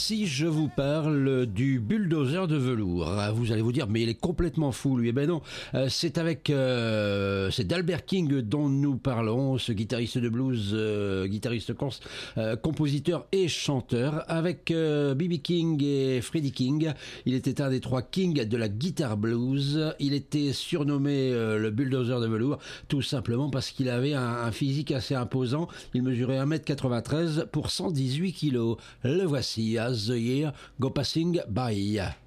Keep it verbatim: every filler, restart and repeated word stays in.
si je vous parle du bulldozer de velours, vous allez vous dire, mais il est complètement fou, lui. Eh ben non, c'est avec, euh, c'est d'Albert King dont nous parlons, ce guitariste de blues, euh, guitariste corse, euh, compositeur et chanteur, avec euh, B B King et Freddie King. Il était un des trois kings de la guitare blues. Il était surnommé euh, le bulldozer de velours, tout simplement parce qu'il avait un, un physique assez imposant. Il mesurait un mètre quatre-vingt-treize pour cent dix-huit kilos. Le voici, As the Year Go Passing By.